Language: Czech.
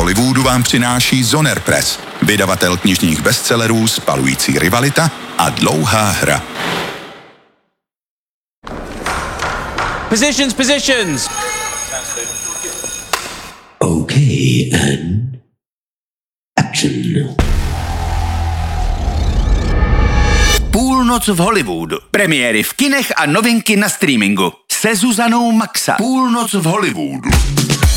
Hollywoodu vám přináší Zoner Press, vydavatel knižních bestsellerů Spalující rivalita a Dlouhá hra. Positions! Okay, and action. Půlnoc v Hollywoodu. Premiéry v kinech a novinky na streamingu. Se Zuzanou Maxa. Půlnoc v Hollywoodu.